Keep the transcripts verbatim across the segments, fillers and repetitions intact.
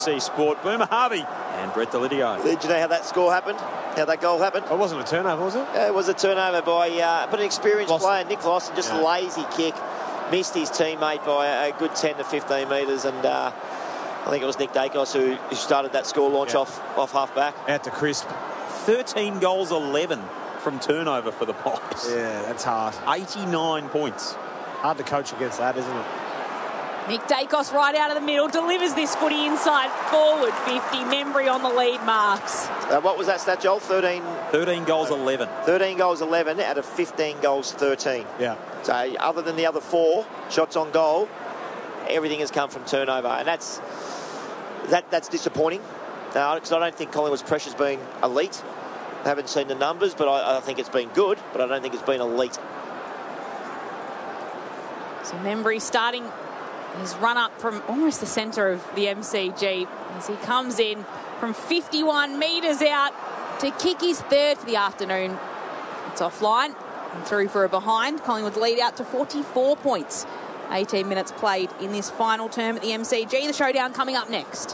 C Sport, Boomer Harvey and Brett Delidio. Did you know how that score happened? How that goal happened? It wasn't a turnover, was it? Yeah, it was a turnover by uh, but an experienced Lawson. player, Nick Lawson, just Yeah. a lazy kick. Missed his teammate by a good ten to fifteen metres, and uh, I think it was Nick Dacos who, who started that score launch Yeah. off, off half-back. Out to crisp. thirteen goals, eleven from turnover for the Pies. Yeah, that's hard. eighty-nine points. Hard to coach against that, isn't it? Nick Dacos right out of the middle, delivers this footy inside forward fifty. Membry on the lead marks. Uh, what was that stat, Joel? thirteen, thirteen goals, eleven. thirteen goals, eleven out of fifteen goals, thirteen. Yeah. So other than the other four shots on goal, everything has come from turnover, and that's that that's disappointing. Now, because I don't think Collingwood's pressure's been elite. I haven't seen the numbers, but I, I think it's been good, but I don't think it's been elite. So Membry starting his run up from almost the centre of the M C G as he comes in from fifty-one metres out to kick his third for the afternoon. It's offline and through for a behind. Collingwood lead out to forty-four points. eighteen minutes played in this final term at the M C G. The showdown coming up next.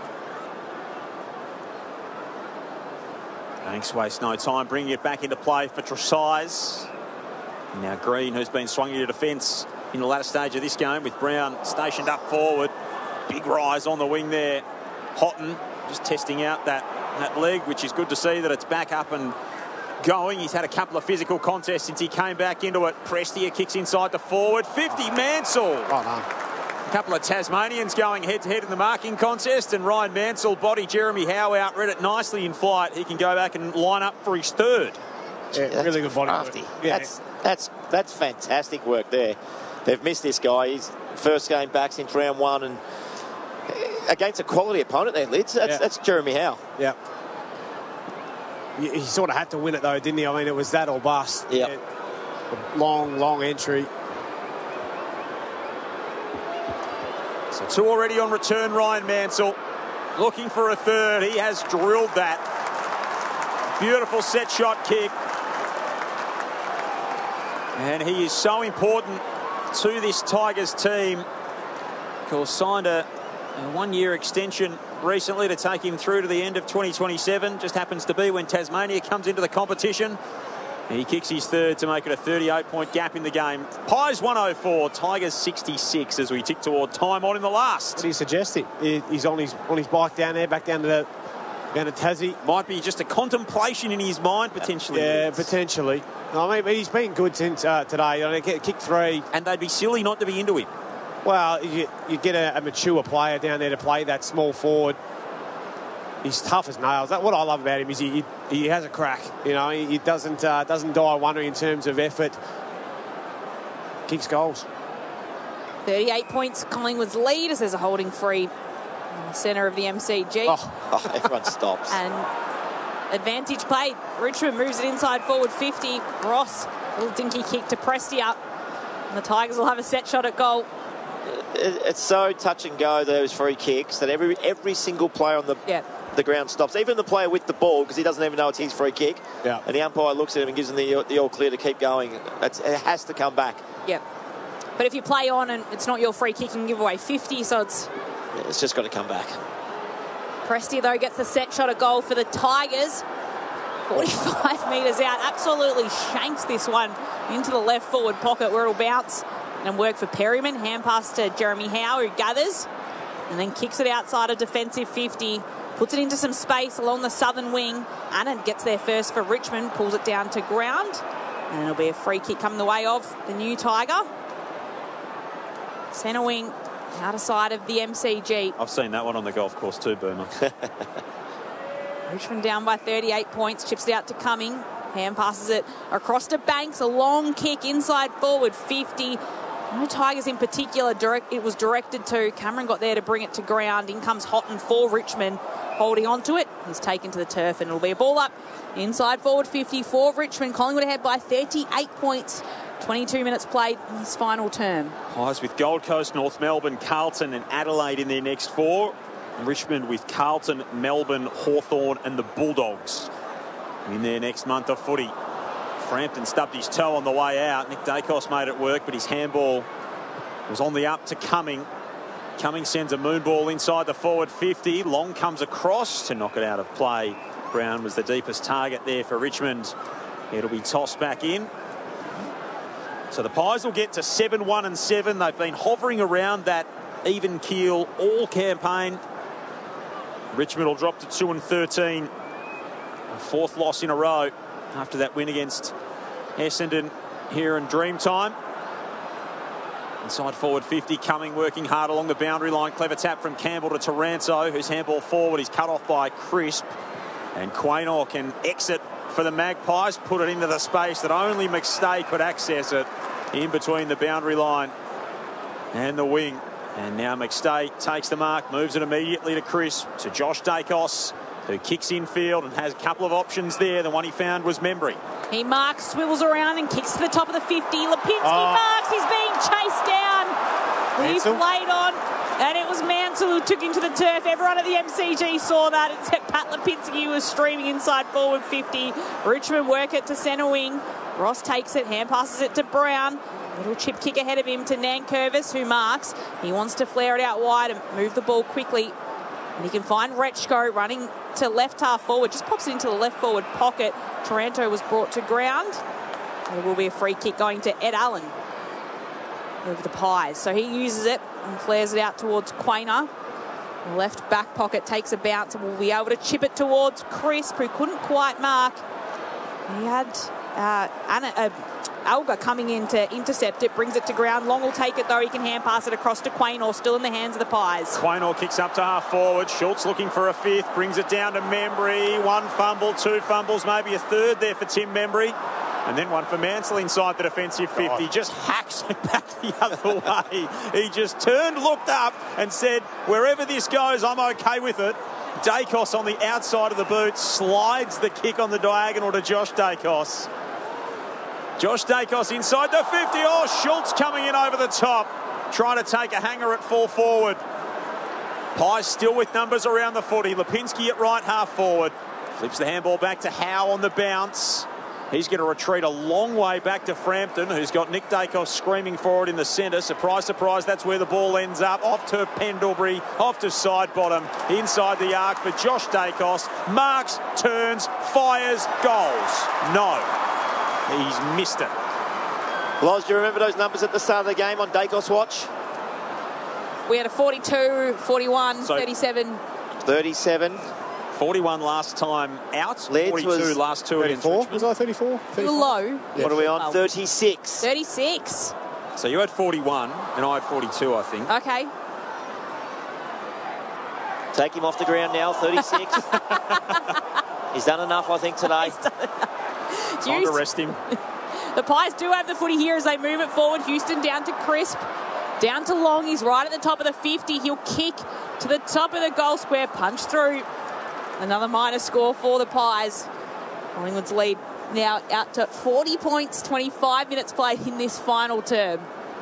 Banks waste no time bringing it back into play for Tresize. Now Green, who's been swung into defence in the latter stage of this game with Brown stationed up forward. Big rise on the wing there. Houghton just testing out that, that leg, which is good to see that it's back up and going. He's had a couple of physical contests since he came back into it. Prestia kicks inside the forward. fifty, Mansell. Oh, no. A couple of Tasmanians going head-to-head in the marking contest, and Ryan Mansell body Jeremy Howe out, read it nicely in flight. He can go back and line up for his third. Yeah, That's really good body work. crafty. Yeah. That's, that's, that's fantastic work there. They've missed this guy. He's first game back since round one, and against a quality opponent there, Lids. That's, Yeah. that's Jeremy Howe. Yeah. He, he sort of had to win it, though, didn't he? I mean, it was that or bust. Yep. Yeah. Long, long entry. So two already on return, Ryan Mansell. Looking for a third. He has drilled that. Beautiful set shot kick. And he is so important to this Tigers team. Of course, signed a, a one-year extension recently to take him through to the end of twenty twenty-seven. Just happens to be when Tasmania comes into the competition. And he kicks his third to make it a thirty-eight point gap in the game. Pies one oh four, Tigers sixty-six as we tick toward time on in the last. What do you suggest? He, he's on his on his bike down there, back down to the, down to Tassie. Might be just a contemplation in his mind, potentially. Yeah, potentially. I mean, he's been good since uh, today. I mean, kick three. And they'd be silly not to be into him. Well, you, you get a, a mature player down there to play that small forward. He's tough as nails. That, what I love about him is he, he, he has a crack. You know, he, he doesn't uh, doesn't die wondering in terms of effort. Kicks goals. thirty-eight points, Collingwood's lead as there's a holding free in the centre of the M C G. Oh. Oh, everyone stops. And advantage played. Richmond moves it inside forward fifty. Ross, little dinky kick to Prestia. And the Tigers will have a set shot at goal. It, it's so touch and go, those free kicks, that every every single player on the Yeah. the ground stops. Even the player with the ball, because he doesn't even know it's his free kick. Yeah. And the umpire looks at him and gives him the, the all clear to keep going. It's, it has to come back. Yep. But if you play on and it's not your free kick, you can give away fifty, so it's... It's just got to come back. Prestia, though, gets the set shot at goal for the Tigers. forty-five metres out. Absolutely shanks this one into the left forward pocket where it'll bounce and work for Perryman. Hand pass to Jeremy Howe, who gathers and then kicks it outside a defensive fifty. Puts it into some space along the southern wing. Annan gets there first for Richmond. Pulls it down to ground. And it'll be a free kick coming the way of the new Tiger. Centre wing, outer side of the M C G. I've seen that one on the golf course too, Boomer. Richmond down by thirty-eight points. Chips it out to Cumming. Hand passes it across to Banks. A long kick inside forward fifty. No Tigers in particular. Direct, it was directed to. Cameron got there to bring it to ground. In comes Houghton for Richmond. Holding on to it. He's taken to the turf and it'll be a ball up. Inside forward fifty for Richmond. Collingwood ahead by thirty-eight points. twenty-two minutes played in his final term. Pies with Gold Coast, North Melbourne, Carlton and Adelaide in their next four. And Richmond with Carlton, Melbourne, Hawthorn and the Bulldogs in their next month of footy. Frampton stubbed his toe on the way out. Nick Dacos made it work, but his handball was on the up to Cumming. Cummings sends a moon ball inside the forward fifty. Long comes across to knock it out of play. Brown was the deepest target there for Richmond. It'll be tossed back in. So the Pies will get to seven one and seven. They've been hovering around that even keel all campaign. Richmond will drop to two and thirteen. A fourth loss in a row after that win against Essendon here in Dreamtime. Inside forward fifty, Cumming working hard along the boundary line. Clever tap from Campbell to Taranto, whose handball forward is cut off by Crisp. And Quaynor can exit for the Magpies, put it into the space that only McStay could access it in between the boundary line and the wing. And now McStay takes the mark, moves it immediately to Crisp, to Josh Dacos, who kicks infield and has a couple of options there. The one he found was Membry. He marks, swivels around and kicks to the top of the fifty. Lipinski Oh. marks, he's being chased down. He's Mansell? played on, and it was Mansell who took him to the turf. Everyone at the M C G saw that, except Pat Lipinski, who was streaming inside forward fifty. Richmond work it to centre wing. Ross takes it, hand passes it to Brown. Little chip kick ahead of him to Nankervis, who marks. He wants to flare it out wide and move the ball quickly. And he can find Rechko running to left half forward. Just pops it into the left forward pocket. Taranto was brought to ground. There will be a free kick going to Ed Allen over the Pies. So he uses it and flares it out towards Quaynor. Left back pocket takes a bounce and will be able to chip it towards Crisp, who couldn't quite mark. He had uh, Anna, uh, Alga coming in to intercept it, brings it to ground. Long will take it though. He can hand pass it across to Quaynor, still in the hands of the Pies. Quaynor kicks up to half forward. Schultz looking for a fifth, brings it down to Membry. One fumble, two fumbles, maybe a third there for Tim Membry. And then one for Mansell inside the defensive fifty. Just hacks it back the other way. He just turned, looked up and said, wherever this goes, I'm okay with it. Dacos on the outside of the boot slides the kick on the diagonal to Josh Dacos. Josh Dacos inside the fifty. Oh, Schultz coming in over the top, trying to take a hanger at full forward. Pies still with numbers around the footy. Lipinski at right half forward. Flips the handball back to Howe on the bounce. He's going to retreat a long way back to Frampton, who's got Nick Dacos screaming forward in the centre. Surprise, surprise, that's where the ball ends up. Off to Pendlebury, off to side bottom, inside the arc for Josh Dacos. Marks, turns, fires, goals. No, he's missed it. Loz, do you remember those numbers at the start of the game on Dacos' watch? We had a forty-two, forty-one, So- thirty-seven. thirty-seven. forty-one last time out, Leeds forty-two was last two against thirty-four? Richmond. Was I thirty-four? thirty-four? Low. What are we on? Oh. thirty-six. thirty-six. So you had forty-one and I had forty-two, I think. Okay. Take him off the ground now, thirty-six. He's done enough, I think, today. Time to rest him. The Pies do have the footy here as they move it forward. Houston down to Crisp. Down to Long. He's right at the top of the fifty. He'll kick to the top of the goal square. Punch through. Another minor score for the Pies. Collingwood's lead now out to forty points, twenty-five minutes played in this final term.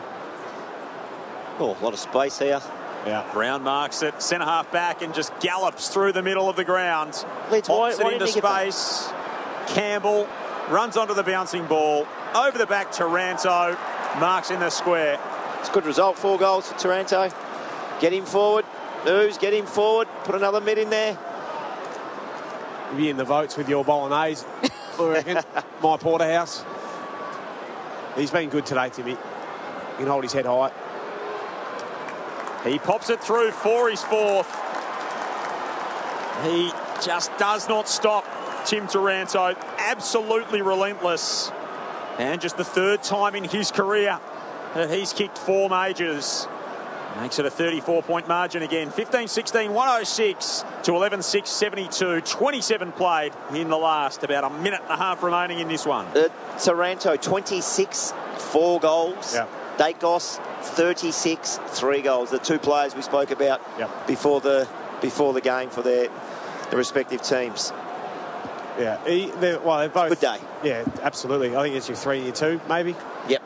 Oh, a lot of space here. Yeah. Brown marks it, centre half back and just gallops through the middle of the ground. Leeds, why- Pops why it into didn't he get that? space. Campbell runs onto the bouncing ball. Over the back, Taranto marks in the square. It's a good result, four goals for Taranto. Get him forward. Moves, get him forward. Put another mid in there. You'll be in the votes with your bolognese, I reckon. My porterhouse. He's been good today, Timmy. He can hold his head high. He pops it through for his fourth. He just does not stop Tim Taranto. Absolutely relentless. And just the third time in his career that he's kicked four majors. Makes it a thirty-four point margin again. fifteen sixteen, one oh six to eleven six, seventy-two. twenty-seven played in the last. About a minute and a half remaining in this one. Uh, Taranto, twenty-six, four goals. Yeah. Dacos, thirty-six, three goals. The two players we spoke about Yeah. before the before the game for their, their respective teams. Yeah. He, they're, well, they're both. Good day. Yeah, absolutely. I think it's your three and your two, maybe. Yep.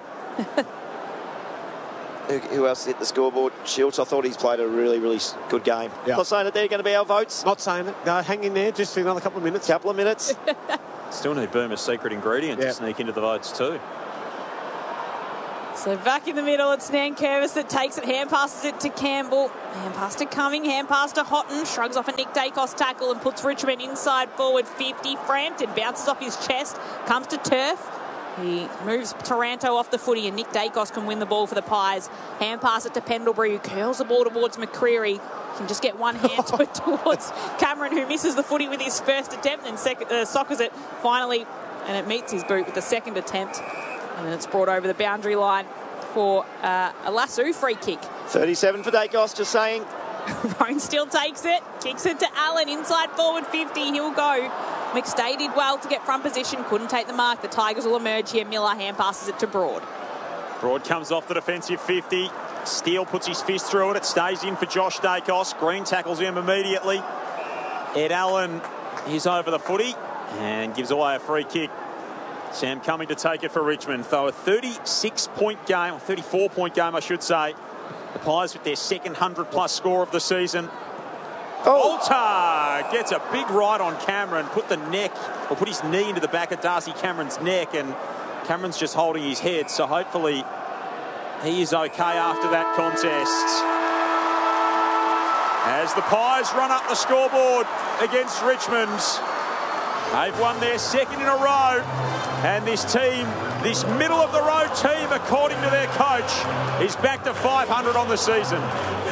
who, who else hit the scoreboard? Schultz. I thought he's played a really, really good game. Yeah. Not saying that they're going to be our votes. Not saying it. No, hang in there just for another couple of minutes. Couple of minutes. Still need Burma's secret ingredient Yeah. to sneak into the votes too. So back in the middle, it's Nankervis that takes it. Hand passes it to Campbell. Hand pass to Cumming. Hand pass to Houghton. Shrugs off a Nick Dacos tackle and puts Richmond inside forward fifty. Frampton bounces off his chest. Comes to Turf. He moves Taranto off the footy and Nick Dacos can win the ball for the Pies. Hand pass it to Pendlebury, who curls the ball towards McCreary. Can just get one hand to it towards Cameron, who misses the footy with his first attempt and sec- uh, soccers it finally, and it meets his boot with the second attempt. And then it's brought over the boundary line for uh, a Lasso free kick. thirty-seven for Dacos, just saying. Roan still takes it, kicks it to Allen, inside forward fifty, he'll go. McStay did well to get front position, couldn't take the mark. The Tigers will emerge here. Miller hand passes it to Broad. Broad comes off the defensive fifty. Steele puts his fist through it. It stays in for Josh Dacos. Green tackles him immediately. Ed Allen is over the footy and gives away a free kick. Sam Cumming to take it for Richmond. Though a thirty-six point game, or thirty-four point game, I should say. The Pies with their second one hundred plus score of the season. Oh. Alter gets a big right on Cameron, put the neck, or put his knee into the back of Darcy Cameron's neck, and Cameron's just holding his head, so hopefully he is okay after that contest. As the Pies run up the scoreboard against Richmond, they've won their second in a row, and this team, this middle of the road team, according to their coach, is back to five hundred on the season.